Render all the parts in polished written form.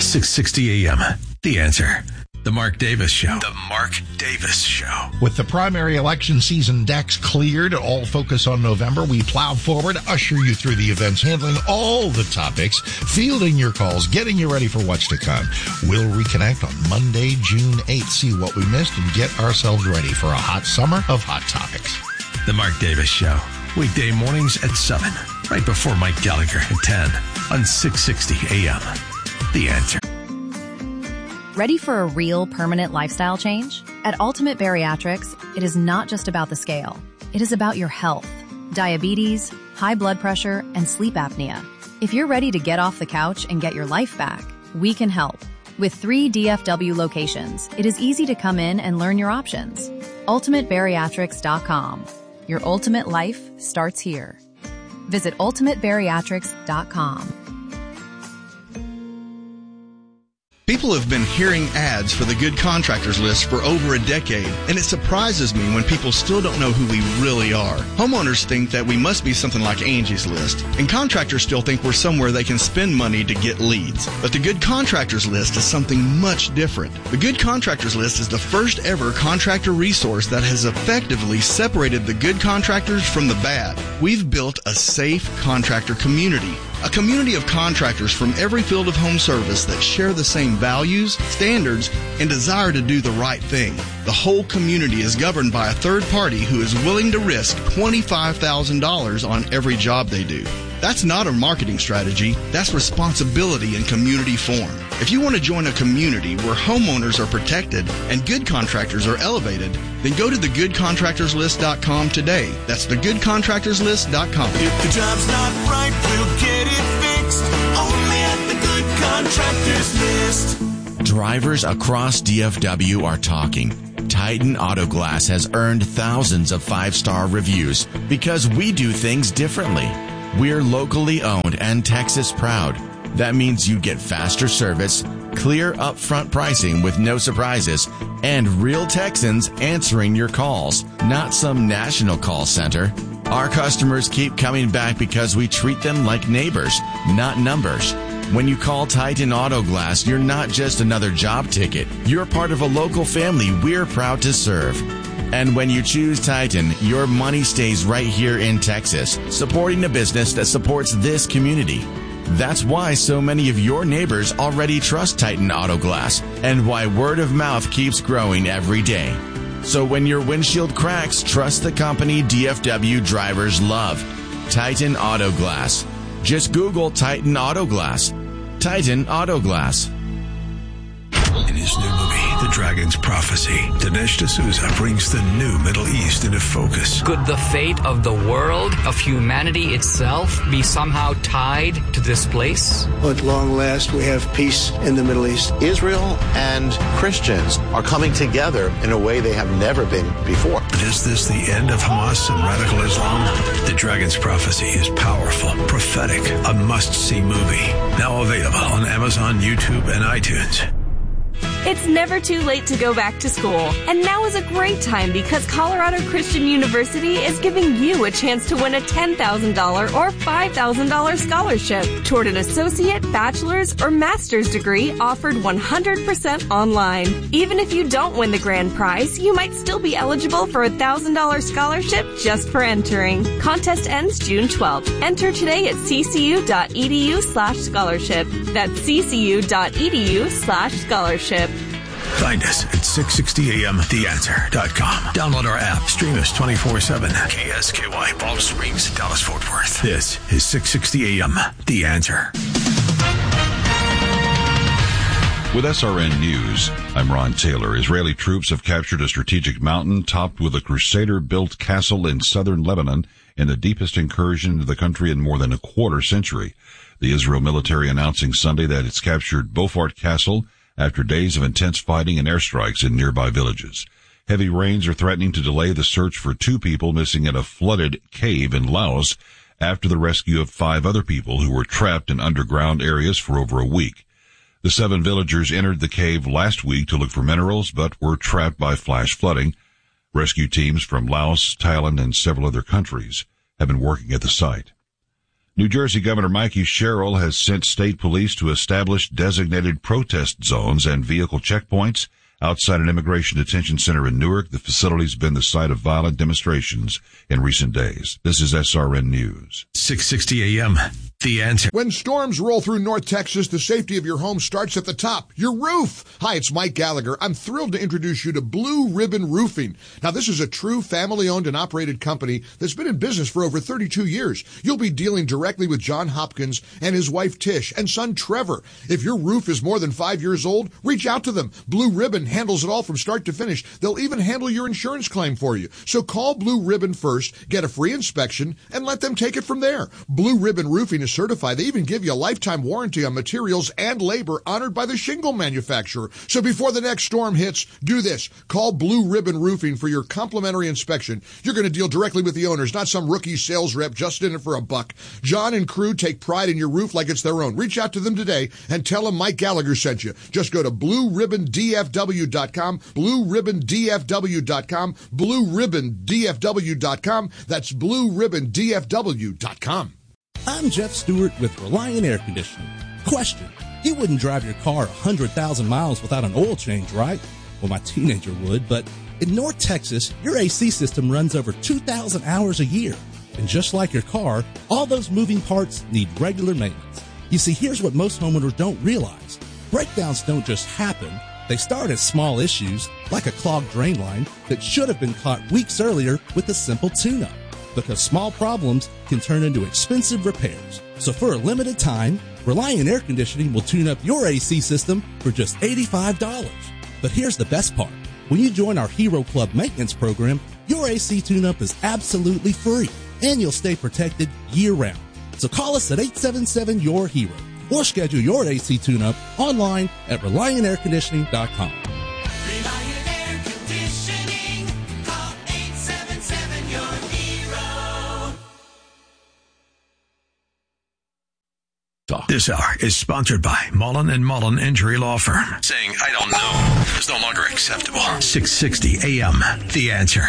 660 AM. The Answer. The Mark Davis Show. The Mark Davis Show. With the primary election season decks cleared, all focus on November, we plow forward, usher you through the events, handling all the topics, fielding your calls, getting you ready for what's to come. We'll reconnect on Monday, June 8th, see what we missed, and get ourselves ready for a hot summer of hot topics. The Mark Davis Show. Weekday mornings at 7, right before Mike Gallagher at 10 on 660 AM. The Answer. Ready for a real permanent lifestyle change? At Ultimate Bariatrics, it is not just about the scale. It is about your health, diabetes, high blood pressure, and sleep apnea. If you're ready to get off the couch and get your life back, we can help. With 3 DFW locations, it is easy to come in and learn your options. UltimateBariatrics.com. Your ultimate life starts here. Visit UltimateBariatrics.com. People have been hearing ads for the Good Contractors List for over a decade, and it surprises me when people still don't know who we really are. Homeowners think that we must be something like Angie's List, and contractors still think we're somewhere they can spend money to get leads. But the Good Contractors List is something much different. The Good Contractors List is the first ever contractor resource that has effectively separated the good contractors from the bad. We've built a safe contractor community. A community of contractors from every field of home service that share the same values, standards, and desire to do the right thing. The whole community is governed by a third party who is willing to risk $25,000 on every job they do. That's not a marketing strategy. That's responsibility in community form. If you want to join a community where homeowners are protected and good contractors are elevated, then go to thegoodcontractorslist.com today. That's thegoodcontractorslist.com. If the job's not right, we'll get it fixed. Only at the Good Contractors List. Drivers across DFW are talking. Titan Auto Glass has earned thousands of 5-star reviews because we do things differently. We're locally owned and Texas proud. That means you get faster service, clear upfront pricing with no surprises, and real Texans answering your calls, not some national call center. Our customers keep coming back because we treat them like neighbors, not numbers. When you call Titan Auto Glass, you're not just another job ticket. You're part of a local family we're proud to serve. And when you choose Titan, your money stays right here in Texas, supporting a business that supports this community. That's why so many of your neighbors already trust Titan Auto Glass, and why word of mouth keeps growing every day. So when your windshield cracks, trust the company DFW drivers love. Titan Auto Glass. Just Google Titan Auto Glass. Titan Auto Glass. In his new movie, The Dragon's Prophecy, Dinesh D'Souza brings the new Middle East into focus. Could the fate of the world, of humanity itself, be somehow tied to this place? At long last, we have peace in the Middle East. Israel and Christians are coming together in a way they have never been before. But is this the end of Hamas and radical Islam? The Dragon's Prophecy is powerful, prophetic, a must-see movie. Now available on Amazon, YouTube, and iTunes. It's never too late to go back to school, and now is a great time because Colorado Christian University is giving you a chance to win a $10,000 or $5,000 scholarship toward an associate, bachelor's, or master's degree offered 100% online. Even if you don't win the grand prize, you might still be eligible for a $1,000 scholarship just for entering. Contest ends June 12th. Enter today at ccu.edu/scholarship. That's ccu.edu/scholarship. Find us at 660amtheanswer.com. Download our app. Stream us 24/7. KSKY, Palm Springs, Dallas, Fort Worth. This is 660 AM, The Answer. With SRN News, I'm Ron Taylor. Israeli troops have captured a strategic mountain topped with a Crusader-built castle in southern Lebanon in the deepest incursion into the country in more than a quarter century. The Israel military announcing Sunday that it's captured Beaufort Castle after days of intense fighting and airstrikes in nearby villages. Heavy rains are threatening to delay the search for 2 people missing in a flooded cave in Laos after the rescue of 5 other people who were trapped in underground areas for over a week. The 7 villagers entered the cave last week to look for minerals, but were trapped by flash flooding. Rescue teams from Laos, Thailand, and several other countries have been working at the site. New Jersey Governor Mikey Sherrill has sent state police to establish designated protest zones and vehicle checkpoints outside an immigration detention center in Newark. The facility's been the site of violent demonstrations in recent days. This is SRN News. 660 AM. The Answer. When storms roll through North Texas, the safety of your home starts at the top, your roof. Hi, it's Mike Gallagher. I'm thrilled to introduce you to Blue Ribbon Roofing. Now, this is a true family-owned and operated company that's been in business for over 32 years. You'll be dealing directly with John Hopkins and his wife Tish and son Trevor. If your roof is more than 5 years old, reach out to them. Blue Ribbon handles it all from start to finish. They'll even handle your insurance claim for you. So call Blue Ribbon first, get a free inspection, and let them take it from there. Blue Ribbon Roofing is certified. They even give you a lifetime warranty on materials and labor honored by the shingle manufacturer. So before the next storm hits, do this. Call Blue Ribbon Roofing for your complimentary inspection. You're going to deal directly with the owners, not some rookie sales rep just in it for a buck. John and crew take pride in your roof like it's their own. Reach out to them today and tell them Mike Gallagher sent you. Just go to BlueRibbonDFW.com, BlueRibbonDFW.com, BlueRibbonDFW.com. That's BlueRibbonDFW.com. I'm Jeff Stewart with Reliant Air Conditioning. Question: you wouldn't drive your car 100,000 miles without an oil change, right? Well, my teenager would, but in North Texas, your AC system runs over 2,000 hours a year. And just like your car, all those moving parts need regular maintenance. You see, here's what most homeowners don't realize. Breakdowns don't just happen. They start as small issues, like a clogged drain line that should have been caught weeks earlier with a simple tune-up. Because small problems can turn into expensive repairs. So for a limited time, Reliant Air Conditioning will tune up your AC system for just $85. But here's the best part. When you join our Hero Club maintenance program, your AC tune-up is absolutely free, and you'll stay protected year-round. So call us at 877-YOUR-HERO or schedule your AC tune-up online at ReliantAirConditioning.com. This hour is sponsored by Mullen & Mullen Injury Law Firm. Saying, I don't know, is no longer acceptable. 660 AM, The Answer.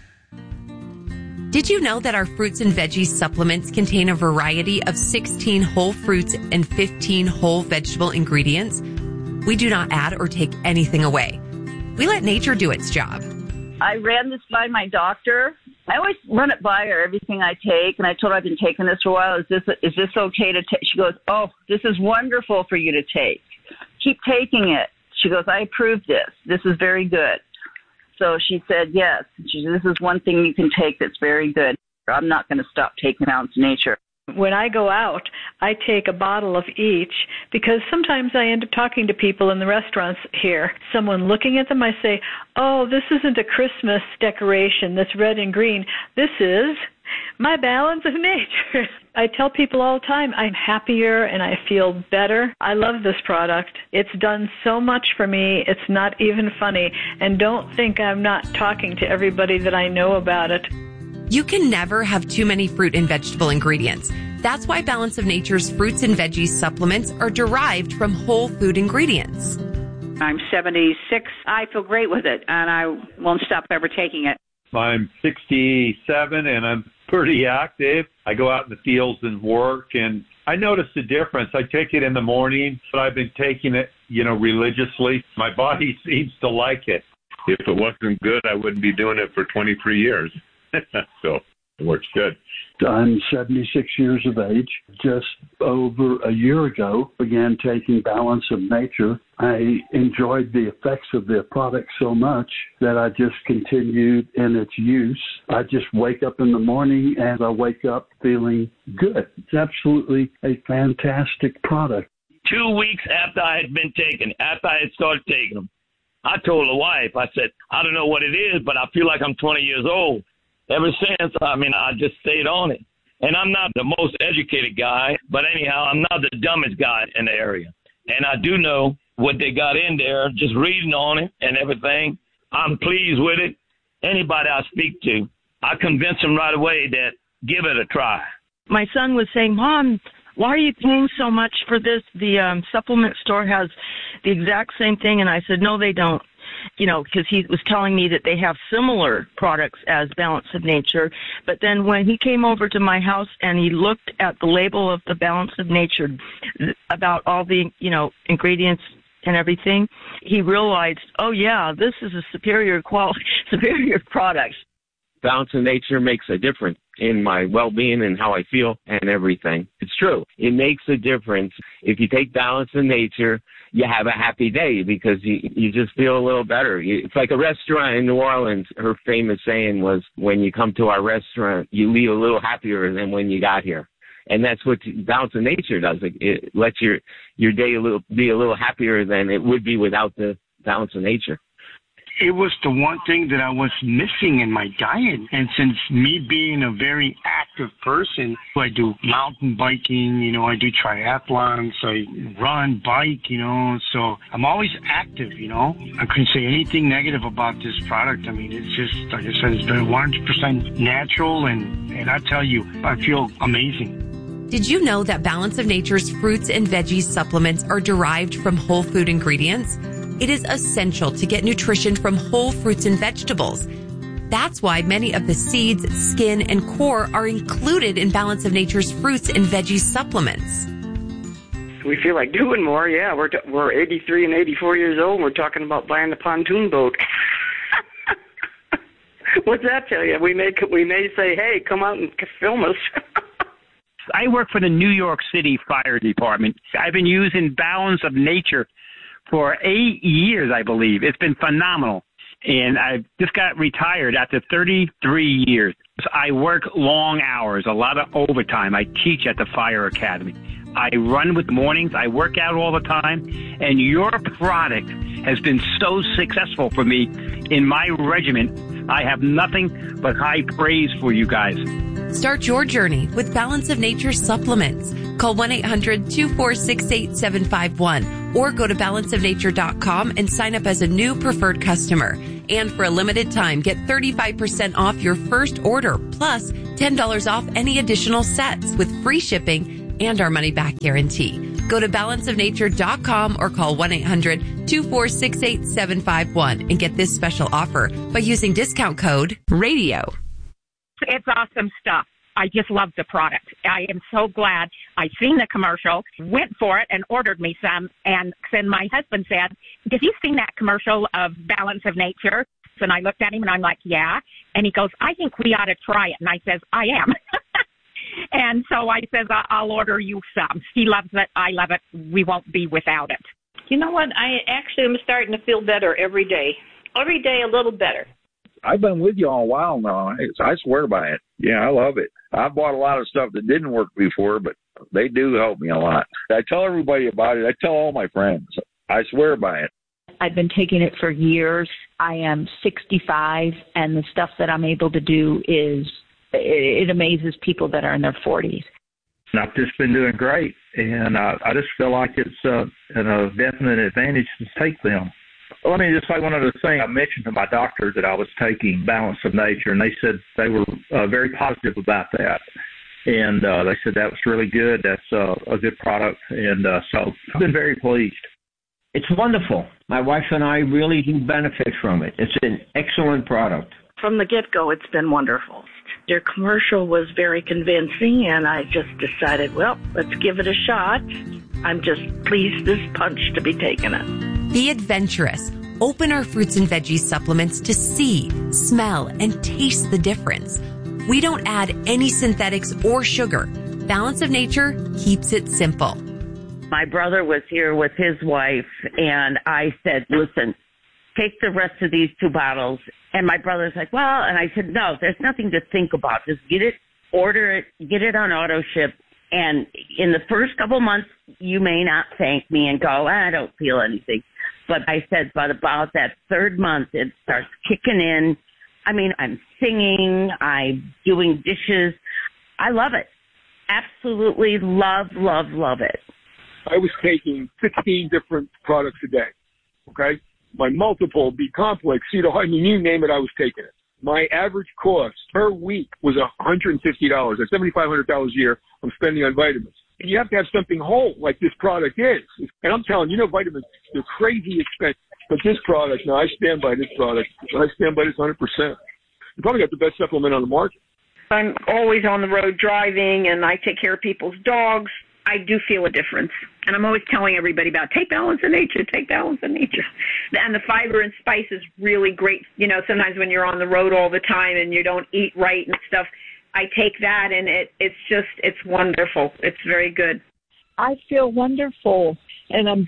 Did you know that our fruits and veggies supplements contain a variety of 16 whole fruits and 15 whole vegetable ingredients? We do not add or take anything away. We let nature do its job. I ran this by my doctor. I always run it by her, everything I take, and I told her I've been taking this for a while. Is this okay to take? She goes, oh, this is wonderful for you to take. Keep taking it. She goes, I approve this. This is very good. So she said, yes. She said, this is one thing you can take that's very good. I'm not going to stop taking Balance of Nature. When I go out, I take a bottle of each because sometimes I end up talking to people in the restaurants here. Someone looking at them, I say, oh, this isn't a Christmas decoration that's red and green. This is my Balance of Nature. I tell people all the time, I'm happier and I feel better. I love this product. It's done so much for me, it's not even funny. And don't think I'm not talking to everybody that I know about it. You can never have too many fruit and vegetable ingredients. That's why Balance of Nature's fruits and veggies supplements are derived from whole food ingredients. I'm 76. I feel great with it, and I won't stop ever taking it. I'm 67, and I'm pretty active. I go out in the fields and work, and I notice the difference. I take it in the morning, but I've been taking it, religiously. My body seems to like it. If it wasn't good, I wouldn't be doing it for 23 years. So it works good. I'm 76 years of age. Just over a year ago, began taking Balance of Nature. I enjoyed the effects of the product so much that I just continued in its use. I just wake up in the morning and I wake up feeling good. It's absolutely a fantastic product. 2 weeks after I had started taking them, I told the wife, I said, I don't know what it is, but I feel like I'm 20 years old. Ever since, I just stayed on it. And I'm not the most educated guy, but anyhow, I'm not the dumbest guy in the area. And I do know what they got in there, just reading on it and everything. I'm pleased with it. Anybody I speak to, I convince them right away that give it a try. My son was saying, Mom, why are you paying so much for this? The supplement store has the exact same thing. And I said, no, they don't. because he was telling me that they have similar products as Balance of Nature. But then when he came over to my house and he looked at the label of the Balance of Nature about all the, ingredients and everything, he realized, oh yeah, this is a superior product. Balance of Nature makes a difference in my well-being and how I feel and everything. It's true. It makes a difference. If you take Balance of Nature, you have a happy day because you just feel a little better. It's like a restaurant in New Orleans. Her famous saying was, when you come to our restaurant, you leave a little happier than when you got here. And that's what Balance of Nature does. It lets your day be a little happier than it would be without the Balance of Nature. It was the one thing that I was missing in my diet. And since me being a very active person, I do mountain biking, I do triathlons, I run, bike, so I'm always active, I couldn't say anything negative about this product. I mean, it's just, like I said, it's been 100% natural, and I tell you, I feel amazing. Did you know that Balance of Nature's fruits and veggies supplements are derived from whole food ingredients? It is essential to get nutrition from whole fruits and vegetables. That's why many of the seeds, skin, and core are included in Balance of Nature's fruits and veggies supplements. We feel like doing more, yeah. We're 83 and 84 years old, and we're talking about buying a pontoon boat. What's that tell you? We may say, hey, come out and film us. I work for the New York City Fire Department. I've been using Balance of Nature for 8 years, I believe. It's been phenomenal. And I just got retired after 33 years. I work long hours, a lot of overtime. I teach at the Fire Academy. I run with mornings. I work out all the time. And your product has been so successful for me in my regiment. I have nothing but high praise for you guys. Start your journey with Balance of Nature supplements. Call 1-800-246-8751 or go to balanceofnature.com and sign up as a new preferred customer. And for a limited time, get 35% off your first order plus $10 off any additional sets with free shipping and our money-back guarantee. Go to balanceofnature.com or call 1-800-246-8751 and get this special offer by using discount code RADIO. It's awesome stuff. I just love the product. I am so glad I seen the commercial, went for it, and ordered me some. And then my husband said, have you seen that commercial of Balance of Nature? And I looked at him, and I'm like, yeah. And he goes, I think we ought to try it. And I says, I am. And so I says, I'll order you some. He loves it. I love it. We won't be without it. You know what? I actually am starting to feel better every day. Every day a little better. I've been with you all a while now. I swear by it. Yeah, I love it. I've bought a lot of stuff that didn't work before, but they do help me a lot. I tell everybody about it. I tell all my friends. I swear by it. I've been taking it for years. I am 65, and the stuff that I'm able to do it amazes people that are in their 40s. I've just been doing great, and I just feel like it's a definite advantage to take them. Let me just say one other thing. I mentioned to my doctor that I was taking Balance of Nature, and they said they were very positive about that. And they said that was really good. That's a good product. And so I've been very pleased. It's wonderful. My wife and I really do benefit from it. It's an excellent product. From the get-go, it's been wonderful. Your commercial was very convincing, and I just decided, well, let's give it a shot. I'm just pleased as punch to be taking it. Be adventurous. Open our fruits and veggies supplements to see, smell, and taste the difference. We don't add any synthetics or sugar. Balance of Nature keeps it simple. My brother was here with his wife, and I said, listen, take the rest of these 2 bottles. And my brother's like, well, and I said, no, there's nothing to think about. Just get it, order it, get it on auto ship. And in the first couple months, you may not thank me and go, I don't feel anything. But I said, but about that 3rd month, it starts kicking in. I mean, I'm singing, I'm doing dishes. I love it. Absolutely love, love, love it. I was taking 15 different products a day, okay? My multiple, B-complex, I mean, you name it, I was taking it. My average cost per week was $150. That's $7,500 a year I'm spending on vitamins. And you have to have something whole like this product is. And I'm telling you, vitamins, they're crazy expensive. But this product, now I stand by this product. I stand by this 100%. You probably got the best supplement on the market. I'm always on the road driving, and I take care of people's dogs. I do feel a difference. And I'm always telling everybody about take Balance of Nature, take Balance of Nature. And the fiber and spice is really great. You know, sometimes when you're on the road all the time and you don't eat right and stuff, I take that, and it's wonderful. It's very good. I feel wonderful, and I'm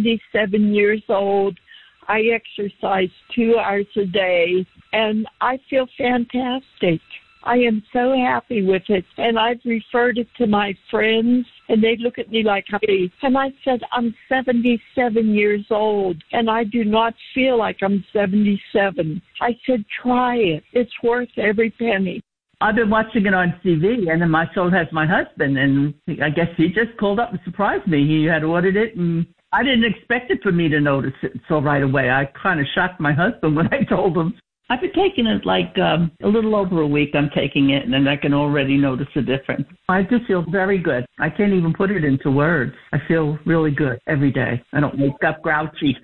77 years old. I exercise 2 hours a day, and I feel fantastic. I am so happy with it, and I've referred it to my friends, and they look at me like happy. And I said, I'm 77 years old, and I do not feel like I'm 77. I said, try it. It's worth every penny. I've been watching it on TV, and then my soul has my husband, and I guess he just called up and surprised me. He had ordered it, and I didn't expect it for me to notice it so right away. I kind of shocked my husband when I told him. I've been taking it like a little over a week. I'm taking it, and then I can already notice a difference. I do feel very good. I can't even put it into words. I feel really good every day. I don't wake up grouchy.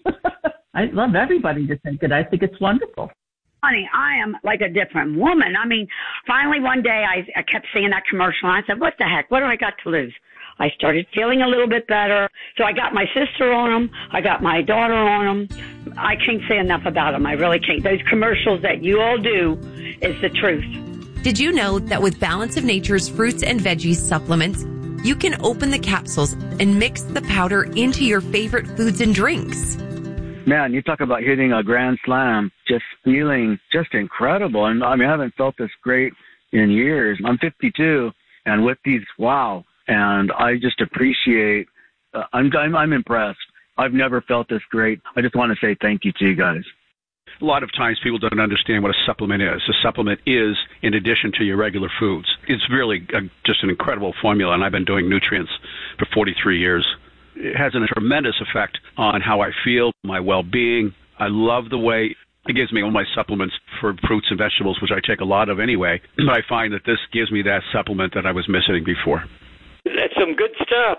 I love everybody to take it. I think it's wonderful. Honey, I am like a different woman. I mean, finally one day I kept seeing that commercial, and I said, what the heck? What do I got to lose? I started feeling a little bit better. So I got my sister on them. I got my daughter on them. I can't say enough about them. I really can't. Those commercials that you all do is the truth. Did you know that with Balance of Nature's fruits and veggies supplements, you can open the capsules and mix the powder into your favorite foods and drinks? Man, you talk about hitting a grand slam, just feeling just incredible. And I mean, I haven't felt this great in years. I'm 52, and with these, wow. And I just appreciate, I'm impressed. I've never felt this great. I just want to say thank you to you guys. A lot of times people don't understand what a supplement is. A supplement is in addition to your regular foods. It's really just an incredible formula, and I've been doing nutrients for 43 years. It has a tremendous effect on how I feel, my well-being. I love the way it gives me all my supplements for fruits and vegetables, which I take a lot of anyway. But I find that this gives me that supplement that I was missing before. That's some good stuff.